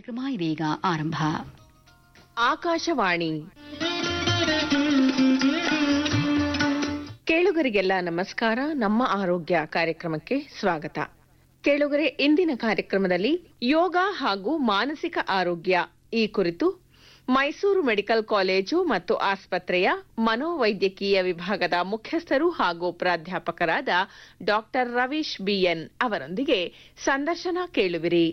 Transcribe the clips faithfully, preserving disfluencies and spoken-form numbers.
ಕಾರ್ಯಕ್ರಮ ಇದೀಗ ಆರಂಭ. ಆಕಾಶವಾಣಿ ಕೇಳುಗರಿಗೆಲ್ಲ ನಮಸ್ಕಾರ. ನಮ್ಮ ಆರೋಗ್ಯ ಕಾರ್ಯಕ್ರಮಕ್ಕೆ ಸ್ವಾಗತ. ಕೇಳುಗರೆ, ಇಂದಿನ ಕಾರ್ಯಕ್ರಮದಲ್ಲಿ ಯೋಗ ಹಾಗೂ ಮಾನಸಿಕ ಆರೋಗ್ಯ ಈ ಕುರಿತು ಮೈಸೂರು ಮೆಡಿಕಲ್ ಕಾಲೇಜು ಮತ್ತು ಆಸ್ಪತ್ರೆಯ ಮನೋವೈದ್ಯಕೀಯ ವಿಭಾಗದ ಮುಖ್ಯಸ್ಥರು ಹಾಗೂ ಪ್ರಾಧ್ಯಾಪಕರಾದ ಡಾಕ್ಟರ್ ರವೀಶ್ ಬಿಎನ್ ಅವರೊಂದಿಗೆ ಸಂದರ್ಶನ ಕೇಳುವಿರಿ.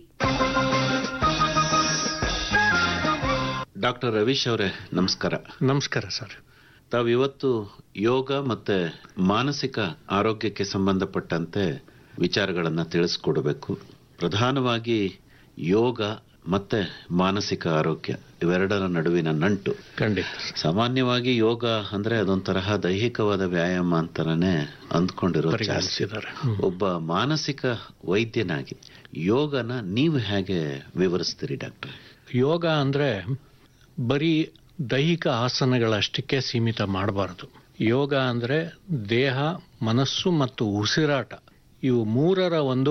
ಡಾಕ್ಟರ್ ರವೀಶ್ ಅವರೇ, ನಮಸ್ಕಾರ. ನಮಸ್ಕಾರ ಸರ್. ತಾವಿವತ್ತು ಯೋಗ ಮತ್ತೆ ಮಾನಸಿಕ ಆರೋಗ್ಯಕ್ಕೆ ಸಂಬಂಧಪಟ್ಟಂತೆ ವಿಚಾರಗಳನ್ನು ತಿಳಿಸ್ಕೊಡ್ಬೇಕು. ಪ್ರಧಾನವಾಗಿ ಯೋಗ ಮತ್ತೆ ಮಾನಸಿಕ ಆರೋಗ್ಯ ಇವೆರಡರ ನಡುವಿನ ನಂಟು. ಖಂಡಿತ. ಸಾಮಾನ್ಯವಾಗಿ ಯೋಗ ಅಂದ್ರೆ ಅದೊಂಥರ ದೈಹಿಕವಾದ ವ್ಯಾಯಾಮ ಅಂತಾನೆ ಅಂದ್ಕೊಂಡಿರೋ ಜಾಸ್ತಿ. ಒಬ್ಬ ಮಾನಸಿಕ ವೈದ್ಯನಾಗಿ ಯೋಗನ ನೀವು ಹೇಗೆ ವಿವರಿಸ್ತೀರಿ ಡಾಕ್ಟರ್? ಯೋಗ ಅಂದ್ರೆ ಬರೀ ದೈಹಿಕ ಆಸನಗಳಷ್ಟಕ್ಕೆ ಸೀಮಿತ ಮಾಡಬಾರದು. ಯೋಗ ಅಂದ್ರೆ ದೇಹ, ಮನಸ್ಸು ಮತ್ತು ಉಸಿರಾಟ ಇವು ಮೂರರ ಒಂದು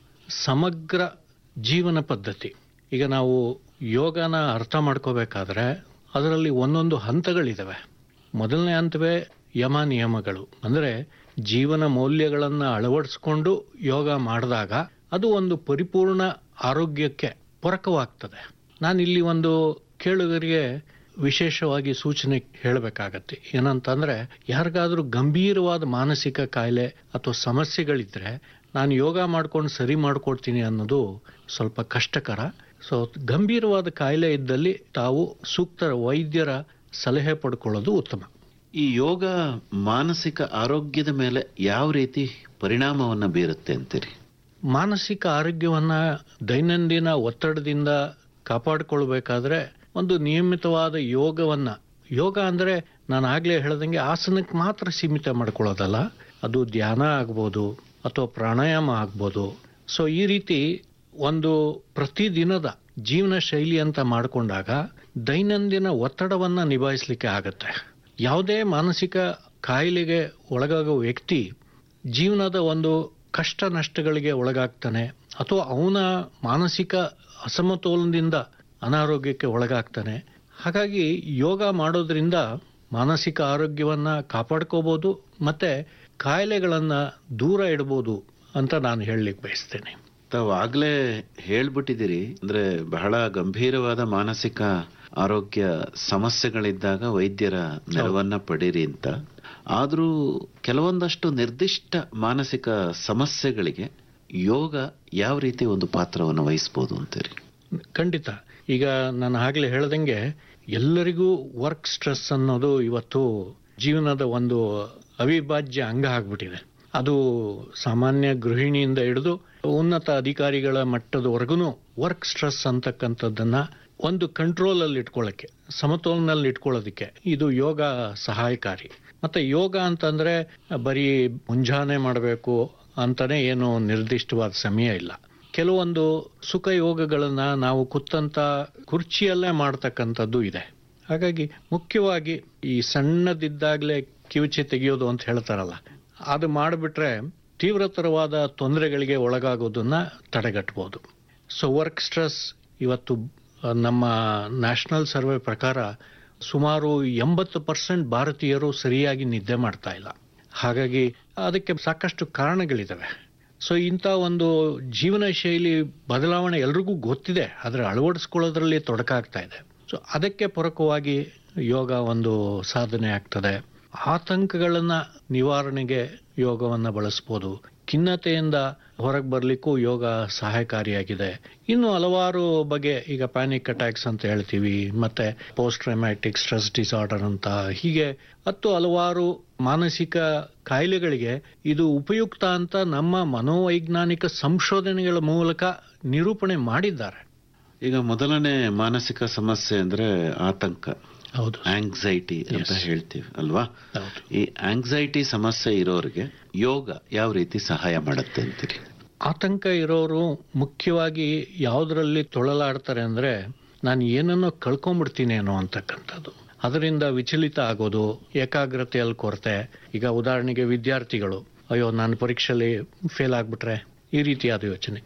ಸಮಗ್ರ ಜೀವನ ಪದ್ಧತಿ. ಈಗ ನಾವು ಯೋಗನ ಅರ್ಥ ಮಾಡ್ಕೋಬೇಕಾದ್ರೆ ಅದರಲ್ಲಿ ಒಂದೊಂದು ಹಂತಗಳಿದಾವೆ. ಮೊದಲನೇ ಹಂತವೇ ಯಮ ನಿಯಮಗಳು. ಅಂದರೆ ಜೀವನ ಮೌಲ್ಯಗಳನ್ನು ಅಳವಡಿಸ್ಕೊಂಡು ಯೋಗ ಮಾಡಿದಾಗ ಅದು ಒಂದು ಪರಿಪೂರ್ಣ ಆರೋಗ್ಯಕ್ಕೆ ಪೂರಕವಾಗ್ತದೆ. ನಾನಿಲ್ಲಿ ಒಂದು ಕೇಳುಗರಿಗೆ ವಿಶೇಷವಾಗಿ ಸೂಚನೆ ಹೇಳಬೇಕಾಗತ್ತೆ. ಏನಂತಂದ್ರೆ, ಯಾರಿಗಾದ್ರೂ ಗಂಭೀರವಾದ ಮಾನಸಿಕ ಕಾಯಿಲೆ ಅಥವಾ ಸಮಸ್ಯೆಗಳಿದ್ರೆ ನಾನು ಯೋಗ ಮಾಡ್ಕೊಂಡು ಸರಿ ಮಾಡ್ಕೊಡ್ತೀನಿ ಅನ್ನೋದು ಸ್ವಲ್ಪ ಕಷ್ಟಕರ. ಸೊ ಗಂಭೀರವಾದ ಕಾಯಿಲೆ ಇದ್ದಲ್ಲಿ ತಾವು ಸೂಕ್ತ ವೈದ್ಯರ ಸಲಹೆ ಪಡ್ಕೊಳ್ಳೋದು ಉತ್ತಮ. ಈ ಯೋಗ ಮಾನಸಿಕ ಆರೋಗ್ಯದ ಮೇಲೆ ಯಾವ ರೀತಿ ಪರಿಣಾಮವನ್ನ ಬೀರುತ್ತೆ ಅಂತೀರಿ? ಮಾನಸಿಕ ಆರೋಗ್ಯವನ್ನ ದೈನಂದಿನ ಒತ್ತಡದಿಂದ ಕಾಪಾಡಿಕೊಳ್ಬೇಕಾದ್ರೆ ಒಂದು ನಿಯಮಿತವಾದ ಯೋಗವನ್ನ, ಯೋಗ ಅಂದ್ರೆ ನಾನು ಆಗ್ಲೇ ಹೇಳ್ದಂಗೆ ಆಸನಕ್ಕೆ ಮಾತ್ರ ಸೀಮಿತ ಮಾಡ್ಕೊಳ್ಳೋದಲ್ಲ, ಅದು ಧ್ಯಾನ ಆಗ್ಬೋದು ಅಥವಾ ಪ್ರಾಣಾಯಾಮ ಆಗ್ಬೋದು. ಸೊ ಈ ರೀತಿ ಒಂದು ಪ್ರತಿದಿನದ ಜೀವನ ಶೈಲಿ ಅಂತ ಮಾಡಿಕೊಂಡಾಗ ದೈನಂದಿನ ಒತ್ತಡವನ್ನ ನಿಭಾಯಿಸಲಿಕ್ಕೆ ಆಗತ್ತೆ. ಯಾವುದೇ ಮಾನಸಿಕ ಕಾಯಿಲೆಗೆ ಒಳಗಾಗೋ ವ್ಯಕ್ತಿ ಜೀವನದ ಒಂದು ಕಷ್ಟ ನಷ್ಟಗಳಿಗೆ ಒಳಗಾಗ್ತಾನೆ ಅಥವಾ ಅವನ ಮಾನಸಿಕ ಅಸಮತೋಲನದಿಂದ ಅನಾರೋಗ್ಯಕ್ಕೆ ಒಳಗಾಗ್ತಾನೆ. ಹಾಗಾಗಿ ಯೋಗ ಮಾಡೋದ್ರಿಂದ ಮಾನಸಿಕ ಆರೋಗ್ಯವನ್ನ ಕಾಪಾಡ್ಕೋಬಹುದು ಮತ್ತೆ ಕಾಯಿಲೆಗಳನ್ನ ದೂರ ಇಡಬಹುದು ಅಂತ ನಾನು ಹೇಳಲಿಕ್ಕೆ ಬಯಸ್ತೇನೆ. ತಾವು ಆಗ್ಲೇ ಹೇಳ್ಬಿಟ್ಟಿದ್ದೀರಿ, ಅಂದ್ರೆ ಬಹಳ ಗಂಭೀರವಾದ ಮಾನಸಿಕ ಆರೋಗ್ಯ ಸಮಸ್ಯೆಗಳಿದ್ದಾಗ ವೈದ್ಯರ ನೆರವನ್ನ ಪಡೀರಿ ಅಂತ. ಆದ್ರೂ ಕೆಲವೊಂದಷ್ಟು ನಿರ್ದಿಷ್ಟ ಮಾನಸಿಕ ಸಮಸ್ಯೆಗಳಿಗೆ ಯೋಗ ಯಾವ ರೀತಿ ಒಂದು ಪಾತ್ರವನ್ನು ವಹಿಸಬಹುದು ಅಂತೀರಿ? ಖಂಡಿತ. ಈಗ ನಾನು ಆಗ್ಲೇ ಹೇಳ್ದಂಗೆ ಎಲ್ಲರಿಗೂ ವರ್ಕ್ ಸ್ಟ್ರೆಸ್ ಅನ್ನೋದು ಇವತ್ತು ಜೀವನದ ಒಂದು ಅವಿಭಾಜ್ಯ ಅಂಗ ಆಗ್ಬಿಟ್ಟಿದೆ. ಅದು ಸಾಮಾನ್ಯ ಗೃಹಿಣಿಯಿಂದ ಹಿಡಿದು ಉನ್ನತ ಅಧಿಕಾರಿಗಳ ಮಟ್ಟದವರೆಗೂ ವರ್ಕ್ ಸ್ಟ್ರೆಸ್ ಅಂತಕ್ಕಂಥದ್ದನ್ನ ಒಂದು ಕಂಟ್ರೋಲ್ ಅಲ್ಲಿ ಇಟ್ಕೊಳ್ಳಕ್ಕೆ, ಸಮತೋಲನಲ್ಲಿ ಇಟ್ಕೊಳ್ಳೋದಕ್ಕೆ ಇದು ಯೋಗ ಸಹಾಯಕಾರಿ. ಮತ್ತೆ ಯೋಗ ಅಂತಂದ್ರೆ ಬರೀ ಮುಂಜಾನೆ ಮಾಡಬೇಕು ಅಂತಾನೆ ಏನು ನಿರ್ದಿಷ್ಟವಾದ ಸಮಯ ಇಲ್ಲ. ಕೆಲವೊಂದು ಸುಖ ಯೋಗಗಳನ್ನ ನಾವು ಕೂತಂತ ಕುರ್ಚಿಯಲ್ಲೇ ಮಾಡ್ತಕ್ಕಂಥದ್ದು ಇದೆ. ಹಾಗಾಗಿ ಮುಖ್ಯವಾಗಿ ಈ ಸಣ್ಣದಿದ್ದಾಗಲೇ ಕಿವುಚಿ ತೆಗೆಯೋದು ಅಂತ ಹೇಳ್ತಾರಲ್ಲ, ಅದು ಮಾಡಿಬಿಟ್ರೆ ತೀವ್ರತರವಾದ ತೊಂದರೆಗಳಿಗೆ ಒಳಗಾಗೋದನ್ನ ತಡೆಗಟ್ಟಬಹುದು. ಸೊ ವರ್ಕ್ ಸ್ಟ್ರೆಸ್ ಇವತ್ತು ನಮ್ಮ ನ್ಯಾಷನಲ್ ಸರ್ವೆ ಪ್ರಕಾರ ಸುಮಾರು ಎಂಬತ್ತು ಪರ್ಸೆಂಟ್ ಭಾರತೀಯರು ಸರಿಯಾಗಿ ನಿದ್ದೆ ಮಾಡ್ತಾ ಇಲ್ಲ. ಹಾಗಾಗಿ ಅದಕ್ಕೆ ಸಾಕಷ್ಟು ಕಾರಣಗಳಿದಾವೆ. ಸೊ ಇಂಥ ಒಂದು ಜೀವನ ಶೈಲಿ ಬದಲಾವಣೆ ಎಲ್ರಿಗೂ ಗೊತ್ತಿದೆ, ಆದರೆ ಅಳವಡಿಸ್ಕೊಳ್ಳೋದ್ರಲ್ಲಿ ತೊಡಕಾಗ್ತಾ ಇದೆ. ಸೊ ಅದಕ್ಕೆ ಪೂರಕವಾಗಿ ಯೋಗ ಒಂದು ಸಾಧನೆ ಆಗ್ತದೆ. ಆತಂಕಗಳನ್ನ ನಿವಾರಣೆಗೆ ಯೋಗವನ್ನ ಬಳಸ್ಬೋದು. ಖಿನ್ನತೆಯಿಂದ ಹೊರಗೆ ಬರ್ಲಿಕ್ಕೂ ಯೋಗ ಸಹಾಯಕಾರಿಯಾಗಿದೆ. ಇನ್ನು ಹಲವಾರು ಬಗೆ, ಈಗ ಪ್ಯಾನಿಕ್ ಅಟ್ಯಾಕ್ಸ್ ಅಂತ ಹೇಳ್ತೀವಿ, ಮತ್ತೆ ಪೋಸ್ಟ್ ಟ್ರಾಮ್ಯಾಟಿಕ್ ಸ್ಟ್ರೆಸ್ ಡಿಸಾರ್ಡರ್ ಅಂತ, ಹೀಗೆ ಹತ್ತು ಹಲವಾರು ಮಾನಸಿಕ ಕಾಯಿಲೆಗಳಿಗೆ ಇದು ಉಪಯುಕ್ತ ಅಂತ ನಮ್ಮ ಮನೋವೈಜ್ಞಾನಿಕ ಸಂಶೋಧನೆಗಳ ಮೂಲಕ ನಿರೂಪಣೆ ಮಾಡಿದ್ದಾರೆ. ಈಗ ಮೊದಲನೇ ಮಾನಸಿಕ ಸಮಸ್ಯೆ ಅಂದ್ರೆ ಆತಂಕ. ಹೌದು, ಆಂಗ್ಸೈಟಿ ಅಂತ ಹೇಳ್ತೀವಿ ಅಲ್ವಾ? ಈ ಆಂಗ್ಸೈಟಿ ಸಮಸ್ಯೆ ಇರೋರಿಗೆ ಯೋಗ ಯಾವ ರೀತಿ ಸಹಾಯ ಮಾಡುತ್ತೆ ಅಂತೀರಿ? ಆತಂಕ ಇರೋರು ಮುಖ್ಯವಾಗಿ ಯಾವುದರಲ್ಲಿ ತೊಳಲಾಡ್ತಾರೆ ಅಂದ್ರೆ, ನಾನು ಏನನ್ನೋ ಕಳ್ಕೊಂಡ್ಬಿಡ್ತೀನೇನೋ ಅಂತಕ್ಕಂಥದ್ದು. ಅದರಿಂದ ವಿಚಲಿತ ಆಗೋದು, ಏಕಾಗ್ರತೆಯಲ್ಲಿ ಕೊರತೆ. ಈಗ ಉದಾಹರಣೆಗೆ ವಿದ್ಯಾರ್ಥಿಗಳು, ಅಯ್ಯೋ ನಾನು ಪರೀಕ್ಷೆಯಲ್ಲಿ ಫೇಲ್ ಆಗ್ಬಿಟ್ರೆ, ಈ ರೀತಿಯಾದ ಯೋಚನೆ.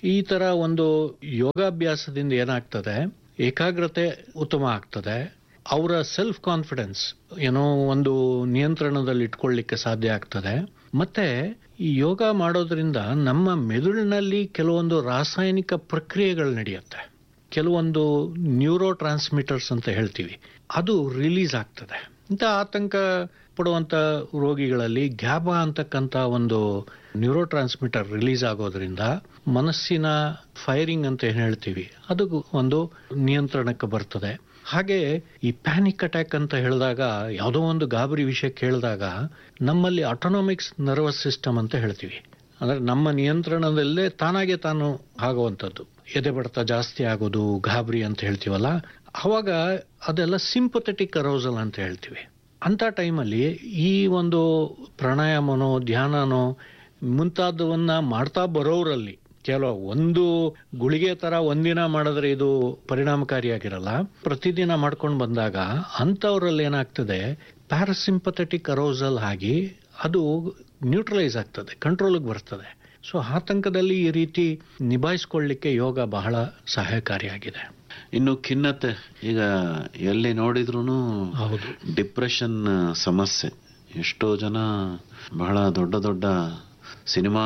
ಈ ತರ ಒಂದು ಯೋಗಾಭ್ಯಾಸದಿಂದ ಏನಾಗ್ತದೆ, ಏಕಾಗ್ರತೆ ಉತ್ತಮ ಆಗ್ತದೆ, ಅವರ ಸೆಲ್ಫ್ ಕಾನ್ಫಿಡೆನ್ಸ್ ಏನೋ ಒಂದು ನಿಯಂತ್ರಣದಲ್ಲಿ ಇಟ್ಕೊಳ್ಳಿಕ್ಕೆ ಸಾಧ್ಯ ಆಗ್ತದೆ. ಮತ್ತೆ ಈ ಯೋಗ ಮಾಡೋದ್ರಿಂದ ನಮ್ಮ ಮೆದುಳಿನಲ್ಲಿ ಕೆಲವೊಂದು ರಾಸಾಯನಿಕ ಪ್ರಕ್ರಿಯೆಗಳು ನಡೆಯುತ್ತೆ, ಕೆಲವೊಂದು ನ್ಯೂರೋ ಟ್ರಾನ್ಸ್ಮಿಟರ್ಸ್ ಅಂತ ಹೇಳ್ತೀವಿ, ಅದು ರಿಲೀಸ್ ಆಗ್ತದೆ. ಇಂಥ ಆತಂಕ ಪಡುವಂತ ರೋಗಿಗಳಲ್ಲಿ ಗ್ಯಾಬಾ ಅಂತಕ್ಕಂಥ ಒಂದು ನ್ಯೂರೋ ಟ್ರಾನ್ಸ್ಮಿಟರ್ ರಿಲೀಸ್ ಆಗೋದ್ರಿಂದ ಮನಸ್ಸಿನ ಫೈರಿಂಗ್ ಅಂತ ಏನ್ ಹೇಳ್ತೀವಿ ಅದು ಒಂದು ನಿಯಂತ್ರಣಕ್ಕೆ ಬರ್ತದೆ. ಹಾಗೆ ಈ ಪ್ಯಾನಿಕ್ ಅಟ್ಯಾಕ್ ಅಂತ ಹೇಳಿದಾಗ, ಯಾವುದೋ ಒಂದು ಗಾಬರಿ ವಿಷಯ ಕೇಳಿದಾಗ ನಮ್ಮಲ್ಲಿ ಆಟೋನಾಮಿಕ್ಸ್ ನರ್ವಸ್ ಸಿಸ್ಟಮ್ ಅಂತ ಹೇಳ್ತೀವಿ, ಅಂದ್ರೆ ನಮ್ಮ ನಿಯಂತ್ರಣದಲ್ಲೇ ತಾನಾಗೆ ತಾನು ಆಗುವಂಥದ್ದು, ಎದೆ ಬಡಿತ ಜಾಸ್ತಿ ಆಗೋದು, ಗಾಬರಿ ಅಂತ ಹೇಳ್ತೀವಲ್ಲ, ಅವಾಗ ಅದೆಲ್ಲ ಸಿಂಪಥೆಟಿಕ್ ಅರೌಸಲ್ ಅಂತ ಹೇಳ್ತೀವಿ. ಅಂತ ಟೈಮಲ್ಲಿ ಈ ಒಂದು ಪ್ರಾಣಾಯಾಮನೋ ಧ್ಯಾನನೋ ಮುಂತಾದವನ್ನ ಮಾಡ್ತಾ ಬರೋರಲ್ಲಿ ಕೆಲವು ಒಂದು ಗುಳಿಗೆ ತರ ಒಂದಿನ ಮಾಡಿದ್ರೆ ಇದು ಪರಿಣಾಮಕಾರಿಯಾಗಿರಲ್ಲ, ಪ್ರತಿದಿನ ಮಾಡ್ಕೊಂಡು ಬಂದಾಗ ಅಂಥವ್ರಲ್ಲಿ ಏನಾಗ್ತದೆ, ಪ್ಯಾರಾಸಿಂಪಥೆಟಿಕ್ ಅರೌಸಲ್ ಆಗಿ ಅದು ನ್ಯೂಟ್ರಲೈಸ್ ಆಗ್ತದೆ, ಕಂಟ್ರೋಲ್ಗೆ ಬರ್ತದೆ. ಸೊ ಆತಂಕದಲ್ಲಿ ಈ ರೀತಿ ನಿಭಾಯಿಸ್ಕೊಳ್ಳಿಕ್ಕೆ ಯೋಗ ಬಹಳ ಸಹಾಯಕಾರಿಯಾಗಿದೆ. ಇನ್ನು ಖಿನ್ನತೆ, ಈಗ ಎಲ್ಲಿ ನೋಡಿದ್ರು ಹೌದು, ಡಿಪ್ರೆಷನ್ ಸಮಸ್ಯೆ. ಎಷ್ಟೋ ಜನ ಬಹಳ ದೊಡ್ಡ ದೊಡ್ಡ ಸಿನಿಮಾ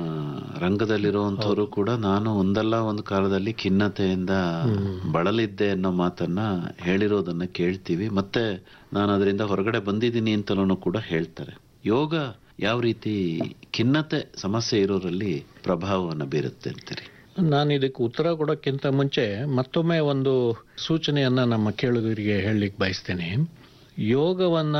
ರಂಗದಲ್ಲಿರುವಂತವರು ಕೂಡ ನಾನು ಒಂದಲ್ಲ ಒಂದು ಕಾಲದಲ್ಲಿ ಖಿನ್ನತೆಯಿಂದ ಬಳಲಿದ್ದೆ ಅನ್ನೋ ಮಾತನ್ನ ಹೇಳಿರೋದನ್ನ ಕೇಳ್ತೀವಿ. ಮತ್ತೆ ನಾನು ಅದರಿಂದ ಹೊರಗಡೆ ಬಂದಿದ್ದೀನಿ ಅಂತಲೂ ಕೂಡ ಹೇಳ್ತಾರೆ. ಯೋಗ ಯಾವ ರೀತಿ ಖಿನ್ನತೆ ಸಮಸ್ಯೆ ಇರೋರಲ್ಲಿ ಪ್ರಭಾವವನ್ನು ಬೀರುತ್ತೆ ಅಂತೀರಿ? ನಾನು ಇದಕ್ಕೆ ಉತ್ತರ ಕೊಡೋಕ್ಕಿಂತ ಮುಂಚೆ ಮತ್ತೊಮ್ಮೆ ಒಂದು ಸೂಚನೆಯನ್ನ ನಮ್ಮ ಕೇಳುಗರಿಗೆ ಹೇಳಲಿಕ್ಕೆ ಬಯಸ್ತೇನೆ. ಯೋಗವನ್ನ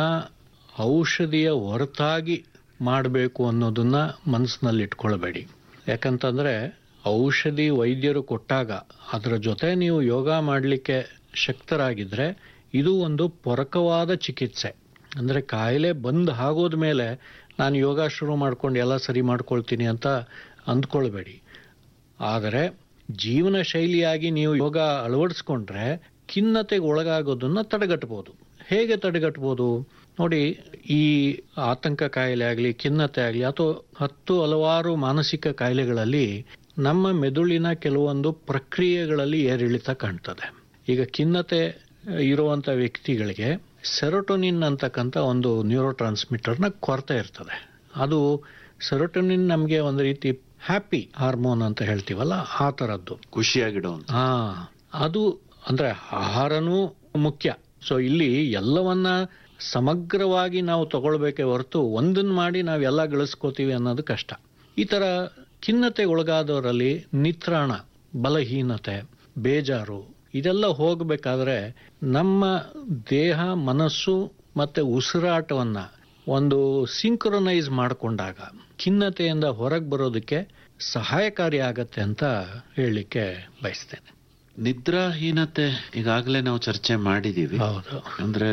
ಔಷಧಿಯ ಹೊರತಾಗಿ ಮಾಡಬೇಕು ಅನ್ನೋದನ್ನ ಮನಸ್ಸಿನಲ್ಲಿ ಇಟ್ಕೊಳ್ಬೇಡಿ. ಯಾಕಂತಂದ್ರೆ ಔಷಧಿ ವೈದ್ಯರು ಕೊಟ್ಟಾಗ ಅದರ ಜೊತೆ ನೀವು ಯೋಗ ಮಾಡಲಿಕ್ಕೆ ಶಕ್ತರಾಗಿದ್ರೆ ಇದು ಒಂದು ಪೊರಕವಾದ ಚಿಕಿತ್ಸೆ. ಅಂದ್ರೆ ಕಾಯಿಲೆ ಬಂದು ಆಗೋದ ಮೇಲೆ ನಾನು ಯೋಗ ಶುರು ಮಾಡ್ಕೊಂಡು ಎಲ್ಲ ಸರಿ ಮಾಡ್ಕೊಳ್ತೀನಿ ಅಂತ ಅಂದ್ಕೊಳ್ಬೇಡಿ. ಆದರೆ ಜೀವನ ಶೈಲಿಯಾಗಿ ನೀವು ಯೋಗ ಅಳವಡಿಸ್ಕೊಂಡ್ರೆ ಖಿನ್ನತೆಗೆ ಒಳಗಾಗೋದನ್ನ ತಡೆಗಟ್ಟಬಹುದು. ಹೇಗೆ ತಡೆಗಟ್ಟಬಹುದು ನೋಡಿ, ಈ ಆತಂಕ ಕಾಯಿಲೆ ಆಗಲಿ, ಖಿನ್ನತೆ ಆಗಲಿ, ಅಥವಾ ಹತ್ತು ಹಲವಾರು ಮಾನಸಿಕ ಕಾಯಿಲೆಗಳಲ್ಲಿ ನಮ್ಮ ಮೆದುಳಿನ ಕೆಲವೊಂದು ಪ್ರಕ್ರಿಯೆಗಳಲ್ಲಿ ಏರಿಳಿತ ಕಾಣ್ತದೆ. ಈಗ ಖಿನ್ನತೆ ಇರುವಂತ ವ್ಯಕ್ತಿಗಳಿಗೆ ಸೆರೋಟೋನಿನ್ ಅಂತಕ್ಕಂಥ ಒಂದು ನ್ಯೂರೋ ಟ್ರಾನ್ಸ್ಮಿಟರ್ನ ಕೊರತೆ ಇರ್ತದೆ. ಅದು ಸೆರೋಟೋನಿನ್ ನಮಗೆ ಒಂದು ರೀತಿ ಹ್ಯಾಪಿ ಹಾರ್ಮೋನ್ ಅಂತ ಹೇಳ್ತೀವಲ್ಲ, ಆ ತರದ್ದು, ಖುಷಿಯಾಗಿಡೋ ಹಾ ಅದು ಅಂದ್ರೆ ಆಹಾರನೂ ಮುಖ್ಯ. ಸೊ ಇಲ್ಲಿ ಎಲ್ಲವನ್ನ ಸಮಗ್ರವಾಗಿ ನಾವು ತಗೊಳ್ಬೇಕೇ ಹೊರತು ಒಂದನ್ನ ಮಾಡಿ ನಾವೆಲ್ಲ ಗಳಿಸ್ಕೋತೀವಿ ಅನ್ನೋದು ಕಷ್ಟ. ಈ ತರ ಖಿನ್ನತೆ ಒಳಗಾದವರಲ್ಲಿ ನಿತ್ರಾಣ, ಬಲಹೀನತೆ, ಬೇಜಾರು ಇದೆಲ್ಲ ಹೋಗಬೇಕಾದ್ರೆ ನಮ್ಮ ದೇಹ, ಮನಸ್ಸು ಮತ್ತೆ ಉಸಿರಾಟವನ್ನ ಒಂದು ಸಿಂಕ್ರೊನೈಸ್ ಮಾಡಿಕೊಂಡಾಗ ಖಿನ್ನತೆಯಿಂದ ಹೊರಗೆ ಬರೋದಕ್ಕೆ ಸಹಾಯಕಾರಿ ಆಗತ್ತೆ ಅಂತ ಹೇಳಲಿಕ್ಕೆ ಬಯಸ್ತೇನೆ. ನಿದ್ರಾಹೀನತೆ ಈಗಾಗಲೇ ನಾವು ಚರ್ಚೆ ಮಾಡಿದೀವಿ. ಹೌದು, ಅಂದ್ರೆ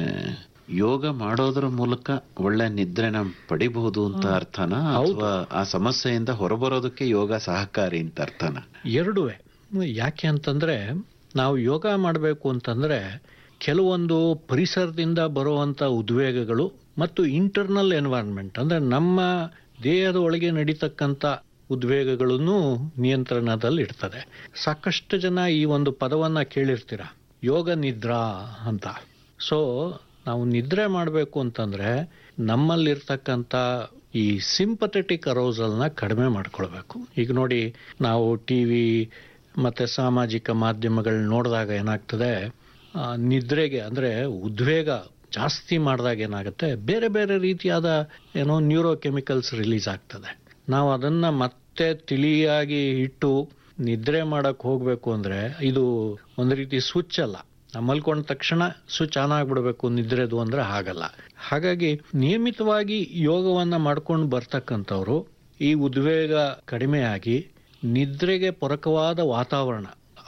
ಯೋಗ ಮಾಡೋದ್ರ ಮೂಲಕ ಒಳ್ಳೆ ನಿದ್ರೆನ ಪಡಿಬಹುದು ಅಂತ ಅರ್ಥನ, ಅಥವಾ ಆ ಸಮಸ್ಯೆಯಿಂದ ಹೊರಬರೋದಕ್ಕೆ ಯೋಗ ಸಹಕಾರಿ ಅಂತ ಅರ್ಥನ? ಎರಡುವೆ. ಯಾಕೆ ಅಂತಂದ್ರೆ ನಾವು ಯೋಗ ಮಾಡಬೇಕು ಅಂತಂದ್ರೆ ಕೆಲವೊಂದು ಪರಿಸರದಿಂದ ಬರುವಂತ ಉದ್ವೇಗಗಳು ಮತ್ತು ಇಂಟರ್ನಲ್ ಎನ್ವೈರನ್ಮೆಂಟ್ ಅಂದ್ರೆ ನಮ್ಮ ದೇಹದ ಒಳಗೆ ನಡೀತಕ್ಕಂಥ ಉದ್ವೇಗಗಳನ್ನು ನಿಯಂತ್ರಣದಲ್ಲಿ ಇಡ್ತದೆ. ಸಾಕಷ್ಟು ಜನ ಈ ಒಂದು ಪದವನ್ನ ಕೇಳಿರ್ತೀರ, ಯೋಗ ನಿದ್ರಾ ಅಂತ. ಸೊ ನಾವು ನಿದ್ರೆ ಮಾಡಬೇಕು ಅಂತಂದ್ರೆ ನಮ್ಮಲ್ಲಿರ್ತಕ್ಕಂಥ ಈ ಸಿಂಪಥೆಟಿಕ್ ಅರೌಸಲ್ನ ಕಡಿಮೆ ಮಾಡ್ಕೊಳ್ಬೇಕು. ಈಗ ನೋಡಿ, ನಾವು ಟಿವಿ ಮತ್ತೆ ಸಾಮಾಜಿಕ ಮಾಧ್ಯಮಗಳು ನೋಡಿದಾಗ ಏನಾಗ್ತದೆ, ನಿದ್ರೆಗೆ ಅಂದ್ರೆ ಉದ್ವೇಗ ಜಾಸ್ತಿ ಮಾಡಿದಾಗ ಏನಾಗುತ್ತೆ, ಬೇರೆ ಬೇರೆ ರೀತಿಯಾದ ಏನೋ ನ್ಯೂರೋ ಕೆಮಿಕಲ್ಸ್ ರಿಲೀಸ್ ಆಗ್ತದೆ. ನಾವು ಅದನ್ನ ಮತ್ತೆ ತಿಳಿಯಾಗಿ ಇಟ್ಟು ನಿದ್ರೆ ಮಾಡಕ್ ಹೋಗ್ಬೇಕು ಅಂದ್ರೆ ಇದು ಒಂದು ರೀತಿ ಸ್ವಿಚ್ ಅಲ್ಲ. ಮಲ್ಕೊಂಡ ತಕ್ಷಣ ಸ್ವಿಚ್ ಆನ್ ಆಗ್ಬಿಡ್ಬೇಕು ನಿದ್ರೆದು ಅಂದ್ರೆ ಹಾಗಲ್ಲ. ಹಾಗಾಗಿ ನಿಯಮಿತವಾಗಿ ಯೋಗವನ್ನ ಮಾಡ್ಕೊಂಡು ಬರ್ತಕ್ಕಂಥವ್ರು ಈ ಉದ್ವೇಗ ಕಡಿಮೆಯಾಗಿ ನಿದ್ರೆಗೆ ಪೂರಕವಾದ ವಾತಾವರಣ,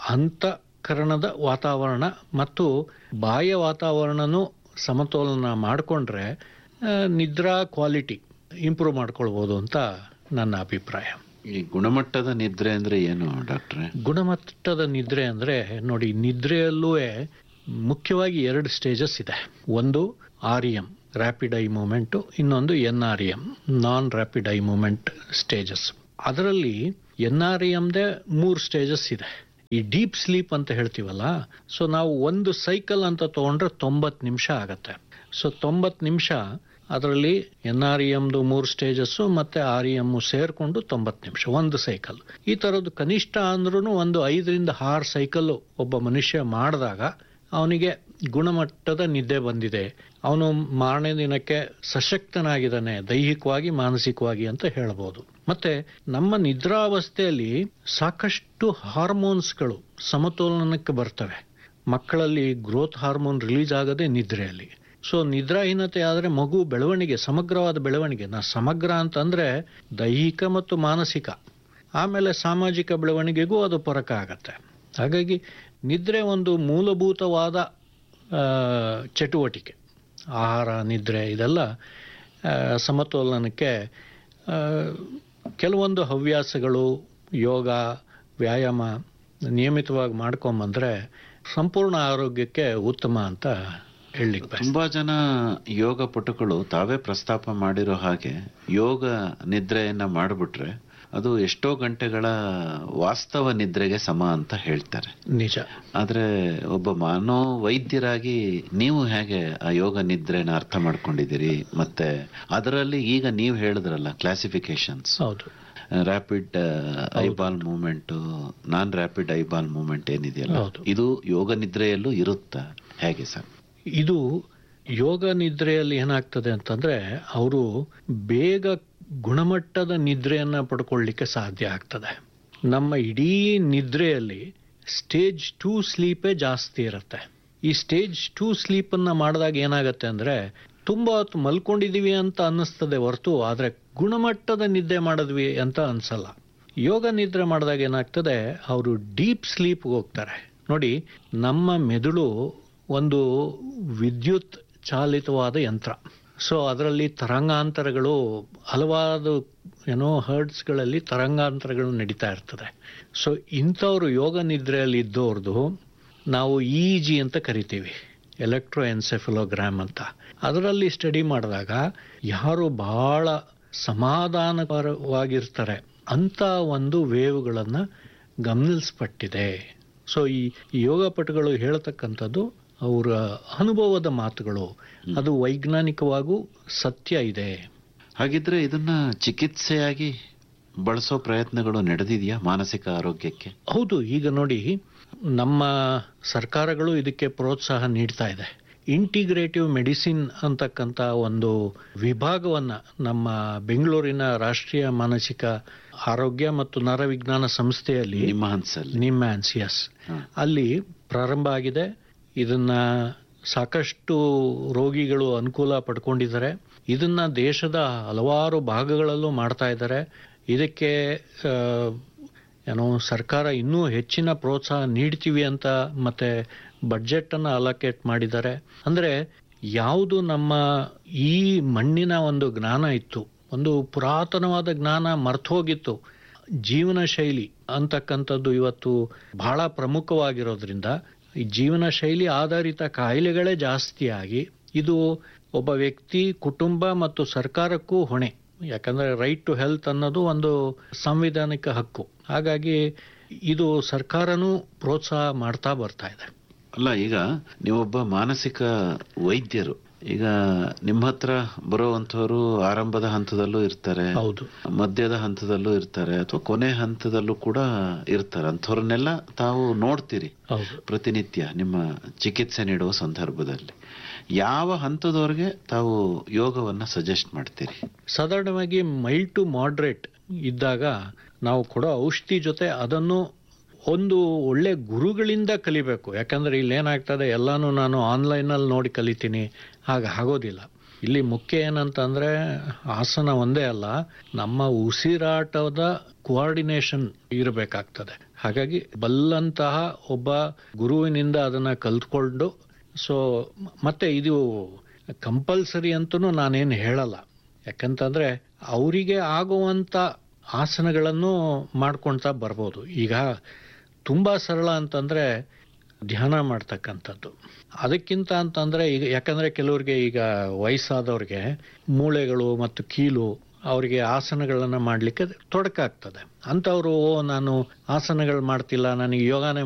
ಅಂತಃಕರಣದ ವಾತಾವರಣ ಮತ್ತು ಬಾಹ್ಯ ವಾತಾವರಣನೂ ಸಮತೋಲನ ಮಾಡಿಕೊಂಡ್ರೆ ನಿದ್ರಾ ಕ್ವಾಲಿಟಿ ಇಂಪ್ರೂವ್ ಮಾಡ್ಕೊಳ್ಬೋದು ಅಂತ ನನ್ನ ಅಭಿಪ್ರಾಯ. ಈ ಗುಣಮಟ್ಟದ ನಿದ್ರೆ ಅಂದ್ರೆ ಏನು ಡಾಕ್ಟ್ರೆ? ಗುಣಮಟ್ಟದ ನಿದ್ರೆ ಅಂದ್ರೆ ನೋಡಿ, ನಿದ್ರೆಯಲ್ಲೂ ಮುಖ್ಯವಾಗಿ ಎರಡು ಸ್ಟೇಜಸ್ ಇದೆ. ಒಂದು R E M, rapid I movement, ಇನ್ನೊಂದು N R E M, non rapid I movement stages. ಅದರಲ್ಲಿ ಎನ್ ಆರ್ ಇ ಎಮ್ದೇ ಮೂರು ಸ್ಟೇಜಸ್ ಇದೆ. ಈ ಡೀಪ್ ಸ್ಲೀಪ್ ಅಂತ ಹೇಳ್ತೀವಲ್ಲ, ಸೊ ನಾವು ಒಂದು ಸೈಕಲ್ ಅಂತ ತಗೊಂಡ್ರೆ ತೊಂಬತ್ತು ನಿಮಿಷ ಆಗತ್ತೆ. ಸೊ ತೊಂಬತ್ತು ನಿಮಿಷ ಅದರಲ್ಲಿ ಎನ್ ಆರ್ ಇ ಎಮ್ದು ಮೂರು ಸ್ಟೇಜಸ್ಸು ಮತ್ತೆ ಆರ್ ಇ ಎಮ್ ಸೇರ್ಕೊಂಡು ತೊಂಬತ್ತು ನಿಮಿಷ ಒಂದು ಸೈಕಲ್. ಈ ತರದ್ದು ಕನಿಷ್ಠ ಅಂದ್ರೂ ಒಂದು ಐದರಿಂದ ಆರು ಸೈಕಲ್ ಒಬ್ಬ ಮನುಷ್ಯ ಮಾಡಿದಾಗ ಅವನಿಗೆ ಗುಣಮಟ್ಟದ ನಿದ್ದೆ ಬಂದಿದೆ, ಅವನು ಮಾರನೇ ದಿನಕ್ಕೆ ಸಶಕ್ತನಾಗಿದ್ದಾನೆ ದೈಹಿಕವಾಗಿ ಮಾನಸಿಕವಾಗಿ ಅಂತ ಹೇಳ್ಬೋದು. ಮತ್ತೆ ನಮ್ಮ ನಿದ್ರಾವಸ್ಥೆಯಲ್ಲಿ ಸಾಕಷ್ಟು ಹಾರ್ಮೋನ್ಸ್ಗಳು ಸಮತೋಲನಕ್ಕೆ ಬರ್ತವೆ. ಮಕ್ಕಳಲ್ಲಿ ಗ್ರೋತ್ ಹಾರ್ಮೋನ್ ರಿಲೀಸ್ ಆಗದೆ ನಿದ್ರೆಯಲ್ಲಿ. ಸೊ ನಿದ್ರಾಹೀನತೆ ಆದರೆ ಮಗು ಬೆಳವಣಿಗೆ, ಸಮಗ್ರವಾದ ಬೆಳವಣಿಗೆ, ನಾ ಸಮಗ್ರ ಅಂತಂದ್ರೆ ದೈಹಿಕ ಮತ್ತು ಮಾನಸಿಕ, ಆಮೇಲೆ ಸಾಮಾಜಿಕ ಬೆಳವಣಿಗೆಗೂ ಅದು ಪೂರಕ ಆಗತ್ತೆ. ಹಾಗಾಗಿ ನಿದ್ರೆ ಒಂದು ಮೂಲಭೂತವಾದ ಚಟುವಟಿಕೆ. ಆಹಾರ, ನಿದ್ರೆ ಇದೆಲ್ಲ ಸಮತೋಲನಕ್ಕೆ ಕೆಲವೊಂದು ಹವ್ಯಾಸಗಳು, ಯೋಗ, ವ್ಯಾಯಾಮ ನಿಯಮಿತವಾಗಿ ಮಾಡ್ಕೊಂಬಂದ್ರೆ ಸಂಪೂರ್ಣ ಆರೋಗ್ಯಕ್ಕೆ ಉತ್ತಮ ಅಂತ ಹೇಳಲಿಕ್ಕೆ. ತುಂಬಾ ಜನ ಯೋಗ ಪಟುಗಳು ತಾವೇ ಪ್ರಸ್ತಾಪ ಮಾಡಿರೋ ಹಾಗೆ ಯೋಗ ನಿದ್ರೆಯನ್ನ ಮಾಡಿಬಿಟ್ರೆ ಅದು ಎಷ್ಟೋ ಗಂಟೆಗಳ ವಾಸ್ತವ ನಿದ್ರೆಗೆ ಸಮ ಅಂತ ಹೇಳ್ತಾರೆ. ನಿಜ. ಆದ್ರೆ ಒಬ್ಬ ಮಾನೋ ವೈದ್ಯರಾಗಿ ನೀವು ಹೇಗೆ ಆ ಯೋಗ ನಿದ್ರೆನ ಅರ್ಥ ಮಾಡ್ಕೊಂಡಿದ್ದೀರಿ? ಮತ್ತೆ ಅದರಲ್ಲಿ ಈಗ ನೀವು ಹೇಳಿದ್ರಲ್ಲ ಕ್ಲಾಸಿಫಿಕೇಶನ್ಸ್, ಹೌದು, ರ್ಯಾಪಿಡ್ ಐಬಾಲ್ ಮೂವ್ಮೆಂಟ್, ನಾನ್ ರ್ಯಾಪಿಡ್ ಐಬಾಲ್ ಮೂವ್ಮೆಂಟ್ ಏನಿದೆಯಲ್ಲ, ಇದು ಯೋಗ ನಿದ್ರೆಯಲ್ಲೂ ಇರುತ್ತಾ, ಹೇಗೆ ಸರ್? ಇದು ಯೋಗ ನಿದ್ರೆಯಲ್ಲಿ ಏನಾಗ್ತದೆ ಅಂತಂದ್ರೆ ಅವರು ಬೇಗ ಗುಣಮಟ್ಟದ ನಿದ್ರೆಯನ್ನ ಪಡ್ಕೊಳ್ಳಿಕ್ಕೆ ಸಾಧ್ಯ ಆಗ್ತದೆ. ನಮ್ಮ ಇಡೀ ನಿದ್ರೆಯಲ್ಲಿ ಸ್ಟೇಜ್ ಟೂ ಸ್ಲೀಪೇ ಜಾಸ್ತಿ ಇರುತ್ತೆ. ಈ ಸ್ಟೇಜ್ ಟೂ ಸ್ಲೀಪ್ ಅನ್ನ ಮಾಡಿದಾಗ ಏನಾಗತ್ತೆ ಅಂದ್ರೆ ತುಂಬಾ ಹೊತ್ತು ಮಲ್ಕೊಂಡಿದೀವಿ ಅಂತ ಅನ್ನಿಸ್ತದೆ ಹೊರತು ಆದ್ರೆ ಗುಣಮಟ್ಟದ ನಿದ್ದೆ ಮಾಡಿದ್ವಿ ಅಂತ ಅನ್ಸಲ್ಲ. ಯೋಗ ನಿದ್ರೆ ಮಾಡಿದಾಗ ಏನಾಗ್ತದೆ, ಅವರು ಡೀಪ್ ಸ್ಲೀಪ್ ಹೋಗ್ತಾರೆ. ನೋಡಿ, ನಮ್ಮ ಮೆದುಳು ಒಂದು ವಿದ್ಯುತ್ ಚಾಲಿತವಾದ ಯಂತ್ರ. ಸೊ ಅದರಲ್ಲಿ ತರಂಗಾಂತರಗಳು ಹಲವಾರು ಏನೋ ಹರ್ಟ್ಸ್ಗಳಲ್ಲಿ ತರಂಗಾಂತರಗಳು ನಡೀತಾ ಇರ್ತದೆ. ಸೊ ಇಂಥವ್ರು ಯೋಗ ನಿದ್ರೆಯಲ್ಲಿ ಇದ್ದವ್ರದ್ದು ನಾವು ಇ ಜಿ ಅಂತ ಕರಿತೀವಿ, ಎಲೆಕ್ಟ್ರೋ ಎನ್ಸೆಫಲೋಗ್ರಾಮ್ ಅಂತ. ಅದರಲ್ಲಿ ಸ್ಟಡಿ ಮಾಡಿದಾಗ ಯಾರು ಬಹಳ ಸಮಾಧಾನಕರವಾಗಿರ್ತಾರೆ ಅಂತ ಒಂದು ವೇವ್ಗಳನ್ನ ಗಮನಿಸಲ್ಪಟ್ಟಿದೆ. ಸೊ ಈ ಯೋಗ ಪಟುಗಳು ಹೇಳ್ತಕ್ಕಂಥದ್ದು ಅವರ ಅನುಭವದ ಮಾತುಗಳು, ಅದು ವೈಜ್ಞಾನಿಕವಾಗೂ ಸತ್ಯ ಇದೆ. ಹಾಗಿದ್ರೆ ಇದನ್ನ ಚಿಕಿತ್ಸೆಯಾಗಿ ಬಳಸೋ ಪ್ರಯತ್ನಗಳು ನಡೆದಿದೆಯಾ ಮಾನಸಿಕ ಆರೋಗ್ಯಕ್ಕೆ? ಹೌದು. ಈಗ ನೋಡಿ, ನಮ್ಮ ಸರ್ಕಾರಗಳು ಇದಕ್ಕೆ ಪ್ರೋತ್ಸಾಹ ನೀಡ್ತಾ ಇದೆ. ಇಂಟಿಗ್ರೇಟಿವ್ ಮೆಡಿಸಿನ್ ಅಂತಕ್ಕಂಥ ಒಂದು ವಿಭಾಗವನ್ನ ನಮ್ಮ ಬೆಂಗಳೂರಿನ ರಾಷ್ಟ್ರೀಯ ಮಾನಸಿಕ ಆರೋಗ್ಯ ಮತ್ತು ನರವಿಜ್ಞಾನ ಸಂಸ್ಥೆಯಲ್ಲಿ ನಿಮ್ಹಾನ್ಸ್ ಎಸ್ ಅಲ್ಲಿ ಪ್ರಾರಂಭ ಆಗಿದೆ. ಇದನ್ನ ಸಾಕಷ್ಟು ರೋಗಿಗಳು ಅನುಕೂಲ ಪಡ್ಕೊಂಡಿದ್ದಾರೆ. ಇದನ್ನ ದೇಶದ ಹಲವಾರು ಭಾಗಗಳಲ್ಲೂ ಮಾಡ್ತಾ ಇದ್ದಾರೆ. ಇದಕ್ಕೆ ಏನೋ ಸರ್ಕಾರ ಇನ್ನೂ ಹೆಚ್ಚಿನ ಪ್ರೋತ್ಸಾಹ ನೀಡ್ತೀವಿ ಅಂತ ಮತ್ತೆ ಬಡ್ಜೆಟ್ ಅನ್ನ ಅಲೋಕೇಟ್ ಮಾಡಿದ್ದಾರೆ. ಅಂದ್ರೆ ಯಾವುದು ನಮ್ಮ ಈ ಮಣ್ಣಿನ ಒಂದು ಜ್ಞಾನ ಇತ್ತು, ಒಂದು ಪುರಾತನವಾದ ಜ್ಞಾನ ಮರ್ತು ಹೋಗಿತ್ತು, ಜೀವನ ಶೈಲಿ ಅಂತಕ್ಕಂಥದ್ದು ಇವತ್ತು ಬಹಳ ಪ್ರಮುಖವಾಗಿರೋದ್ರಿಂದ ಈ ಜೀವನ ಶೈಲಿ ಆಧಾರಿತ ಕಾಯಿಲೆಗಳೇ ಜಾಸ್ತಿಯಾಗಿ ಇದು ಒಬ್ಬ ವ್ಯಕ್ತಿ, ಕುಟುಂಬ ಮತ್ತು ಸರ್ಕಾರಕ್ಕೂ ಹೊಣೆ. ಯಾಕಂದ್ರೆ ರೈಟ್ ಟು ಹೆಲ್ತ್ ಅನ್ನೋದು ಒಂದು ಸಾಂವಿಧಾನಿಕ ಹಕ್ಕು. ಹಾಗಾಗಿ ಇದು ಸರ್ಕಾರನೂ ಪ್ರೋತ್ಸಾಹ ಮಾಡ್ತಾ ಬರ್ತಾ ಇದೆ. ಅಲ್ಲ, ಈಗ ನೀವೊಬ್ಬ ಮಾನಸಿಕ ವೈದ್ಯರು, ಈಗ ನಿಮ್ಮ ಹತ್ರ ಬರುವಂತವರು ಆರಂಭದ ಹಂತದಲ್ಲೂ ಇರ್ತಾರೆ, ಹೌದು, ಮಧ್ಯದ ಹಂತದಲ್ಲೂ ಇರ್ತಾರೆ, ಅಥವಾ ಕೊನೆ ಹಂತದಲ್ಲೂ ಕೂಡ ಇರ್ತಾರೆ. ಅಂಥವ್ರನ್ನೆಲ್ಲ ತಾವು ನೋಡ್ತೀರಿ ಪ್ರತಿನಿತ್ಯ ನಿಮ್ಮ ಚಿಕಿತ್ಸೆ ನೀಡುವ ಸಂದರ್ಭದಲ್ಲಿ. ಯಾವ ಹಂತದವರೆಗೆ ತಾವು ಯೋಗವನ್ನ ಸಜೆಸ್ಟ್ ಮಾಡ್ತೀರಿ? ಸಾಧಾರಣವಾಗಿ ಮೈಲ್ಡ್ ಟು ಮಾಡ್ರೇಟ್ ಇದ್ದಾಗ ನಾವು ಕೊಡೋ ಔಷಧಿ ಜೊತೆ ಅದನ್ನು ಒಂದು ಒಳ್ಳೆ ಗುರುಗಳಿಂದ ಕಲಿಬೇಕು. ಯಾಕಂದ್ರೆ ಇಲ್ಲಿ ಏನಾಗ್ತದೆ, ಎಲ್ಲಾನು ನಾನು ಆನ್ಲೈನಲ್ಲಿ ನೋಡಿ ಕಲಿತೀನಿ, ಹಾಗೆ ಆಗೋದಿಲ್ಲ. ಇಲ್ಲಿ ಮುಖ್ಯ ಏನಂತಂದ್ರೆ ಆಸನ ಒಂದೇ ಅಲ್ಲ, ನಮ್ಮ ಉಸಿರಾಟದ ಕೋಆರ್ಡಿನೇಷನ್ ಇರಬೇಕಾಗ್ತದೆ. ಹಾಗಾಗಿ ಬಲ್ಲಂತಹ ಒಬ್ಬ ಗುರುವಿನಿಂದ ಅದನ್ನ ಕಲ್ತ್ಕೊಂಡು, ಸೊ ಮತ್ತೆ ಇದು ಕಂಪಲ್ಸರಿ ಅಂತನೂ ನಾನೇನು ಹೇಳಲ್ಲ. ಯಾಕಂತಂದ್ರೆ ಅವರಿಗೆ ಆಗುವಂತ ಆಸನಗಳನ್ನು ಮಾಡ್ಕೊಳ್ತಾ ಬರ್ಬೋದು. ಈಗ ತುಂಬಾ ಸರಳ ಅಂತಂದ್ರೆ ಧ್ಯಾನ ಮಾಡ್ತಕ್ಕಂಥದ್ದು. ಅದಕ್ಕಿಂತ ಅಂತಂದ್ರೆ ಈಗ ಯಾಕಂದ್ರೆ ಕೆಲವ್ರಿಗೆ ಈಗ ವಯಸ್ಸಾದವ್ರಿಗೆ ಮೂಳೆಗಳು ಮತ್ತು ಕೀಲು ಅವರಿಗೆ ಆಸನಗಳನ್ನು ಮಾಡಲಿಕ್ಕೆ ತೊಡಕಾಗ್ತದೆ. ಅಂಥವ್ರು ಓ ನಾನು ಆಸನಗಳು ಮಾಡ್ತಿಲ್ಲ, ನನಗೆ ಯೋಗಾನೇ